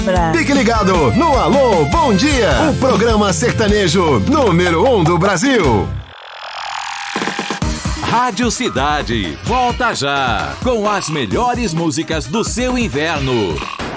Fique ligado no Alô Bom Dia, o programa sertanejo número 1 do Brasil. Rádio Cidade, volta já com as melhores músicas do seu inverno.